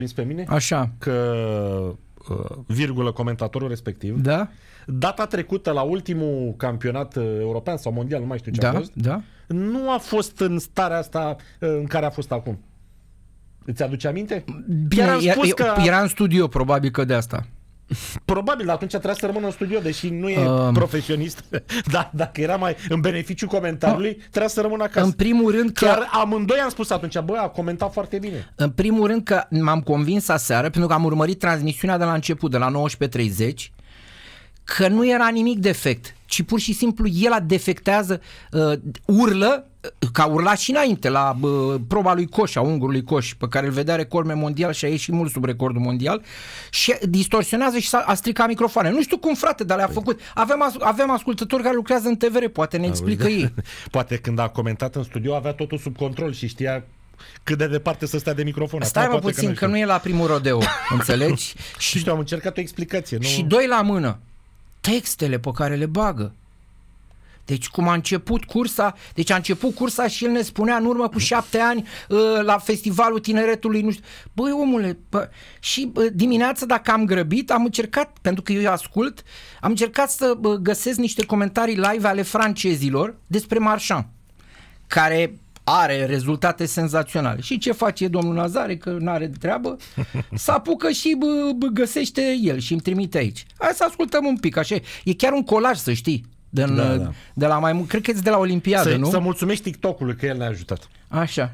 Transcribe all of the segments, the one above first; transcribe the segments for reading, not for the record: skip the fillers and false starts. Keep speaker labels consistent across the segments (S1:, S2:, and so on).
S1: pe mine
S2: Așa.
S1: că virgulă comentatorul respectiv.
S2: Da?
S1: Data trecută la ultimul campionat european sau mondial, nu mai știu ce a fost.
S2: Da.
S1: Nu a fost în starea asta în care a fost acum. Îți aduce aminte?
S2: Bine, era în studio, probabil că de asta.
S1: Probabil, dar atunci trebuia să rămână în studio, deși nu e profesionist. Dar dacă era mai în beneficiu comentariului, trebuia să rămână acasă.
S2: În primul rând că...
S1: Chiar amândoi am spus atunci, bă, a comentat foarte bine.
S2: În primul rând că m-am convins aseară, pentru că am urmărit transmisiunea de la început, de la 19:30, că nu era nimic defect, ci pur și simplu el defectează, urlă, că a urlat și înainte la proba lui Coș, a ungurului Coș, pe care îl vedea record mondial și a ieșit mult sub recordul mondial, și distorsionează și a stricat microfoane. Nu știu cum, frate, dar le-a făcut. Avem ascultători care lucrează în TVR, poate ne explică ei.
S1: Poate când a comentat în studio avea totul sub control și știa cât de departe să stea de microfon.
S2: Stai mă puțin, că nu e la primul rodeo, înțelegi?
S1: Și știu, am încercat o explicație. Nu?
S2: Și doi la mână, textele pe care le bagă. Deci cum a început cursa, și el ne spunea în urmă cu 7 ani la Festivalul Tineretului, nu știu. Băi, omule, și dimineața, dacă am grăbit, am încercat, pentru că eu ascult, am încercat să găsesc niște comentarii live ale francezilor despre Marchand, care are rezultate senzaționale. Și ce face domnul Nazare, că n-are de treabă, să apucă și găsește el și îmi trimite aici. Hai să ascultăm un pic, așa. E chiar un colaj, să știi. De la mai mult, cred că e de la Olimpiadă, nu?
S1: Să mulțumești TikTok-ului că el ne-a ajutat.
S2: Așa.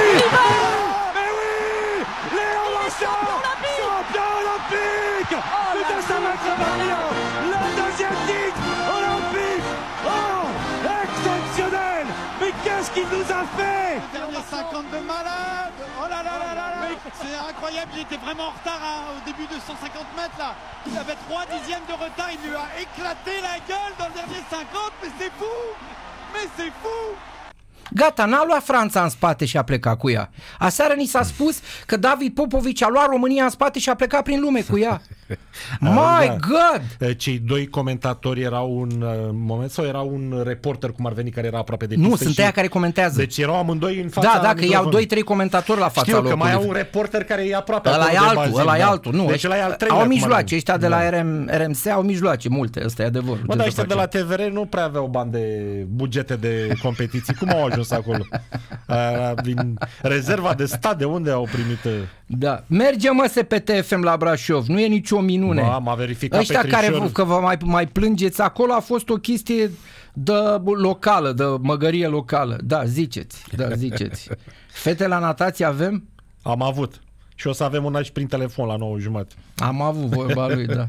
S3: Qu'est-ce qu'il nous a fait? Dernier 50 de malade. Oh là là là là là. C'est incroyable, j'étais vraiment en retard au début de 150 mètres là. Il avait 3 dixièmes de retard, il lui a éclaté la gueule dans le dernier 50, mais c'est fou. Mais c'est fou.
S2: Gata, n-a luat Franța în spate și a plecat cu ea. Aseară ni s-a spus că David Popovici a luat România în spate și a plecat prin lume cu ea. My God!
S1: Cei doi comentatori erau un moment sau era un reporter, cum ar veni, care era aproape de
S2: pistă? Nu, sunt
S1: și...
S2: aia care comentează.
S1: Deci erau amândoi în fața
S2: că iau 2-3 comentatori la fața locului.
S1: Știu că mai au un reporter care e aproape.
S2: Ăla e altul. Nu,
S1: deci
S2: au mijloace, ăștia de la RMC au mijloace multe, ăsta e adevărul.
S1: Dar ăștia de la TVR nu prea aveau bani de bugete de competiții. Cum au ajuns acolo? Din rezerva de stat, de unde au primit?
S2: Da. Merge, mă, SPTFM la Brașov, nu e nicio minune.
S1: M-a verificat
S2: ăștia care că vă mai plângeți acolo, a fost o chestie de locală, de măgărie locală. Da, ziceți. Fete la natație avem?
S1: Am avut. Și o să avem una și prin telefon la 9:30.
S2: Am avut, vorba lui, da.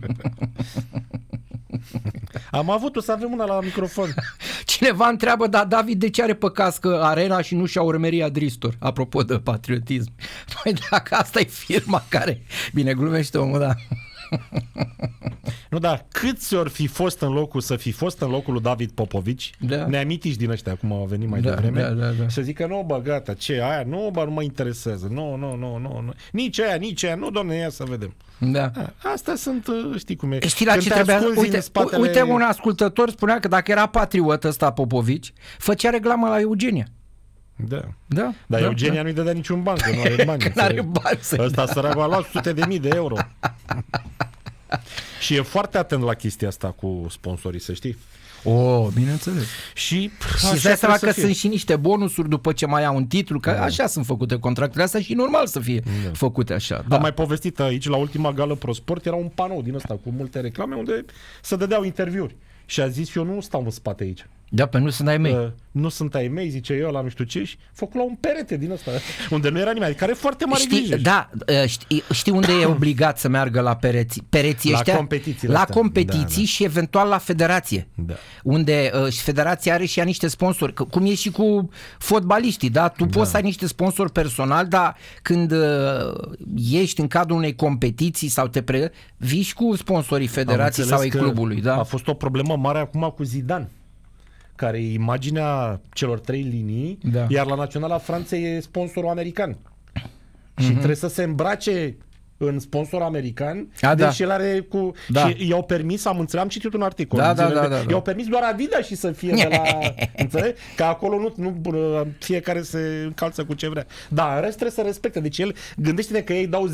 S1: Am avut, o să avem una la microfon.
S2: Cineva întreabă, dar David, de ce are pe cască Arena și nu și-a urmeria Dristor? Apropo de patriotism. Păi dacă asta e firma care... Bine, glumește omul, da.
S1: Nu, dar câți ori fi fost în locul lui David Popovici, neamitiși din ăștia, cum au venit mai devreme, să zică, nu, bă, gata, ce aia, nu, bă, nu mă interesează, nu, nici aia, nu, doamne, ia să vedem.
S2: Da.
S1: Astea sunt, știi cum e.
S2: Știi la ce trebuia? Uite, un ascultător spunea că dacă era patriot ăsta Popovici, făcea reclamă la Eugenia.
S1: Dar Eugenia nu-i dădea niciun ban, că nu are bani.
S2: Că n-are bani.
S1: Ăsta săracul a luat sute de mii de euro. Și e foarte atent la chestia asta cu sponsorii, să știi.
S2: Bineînțeles. Și îți dai seama că sunt și niște bonusuri după ce mai au un titlu, că așa sunt făcute contractele astea și normal să fie făcute așa.
S1: Am mai povestit aici, la ultima gală ProSport, era un panou din ăsta cu multe reclame unde se dădeau interviuri. Și a zis, eu nu stau în spate aici.
S2: Da, pe nu sunt ai mei.
S1: Nu sunt ai mei, zice eu, la nu știu ce, și făcut la un perete din ăsta, unde nu era nimeni, care e foarte mare grijă.
S2: Da, știi unde e obligat să meargă la pereții ăștia? La competiții și eventual la federație. Da. Unde federația are și ea niște sponsori, cum e și cu fotbaliștii, da? Tu poți să ai niște sponsori personal, dar când ești în cadrul unei competiții sau vii și cu sponsorii federației sau ai clubului, da?
S1: A fost o problemă mare acum cu Zidane, care e imaginea celor 3 linii, iar la Naționala Franței e sponsorul american. Și trebuie să se îmbrace în sponsor american,
S2: deci
S1: el are cu... Și i-au permis, am citit un articol. I-au permis doar Adidas și să fie de la... înțelegi? Că acolo nu fiecare se încalță cu ce vrea. Da, în rest trebuie să respecte. Deci el, gândește-te că ei dau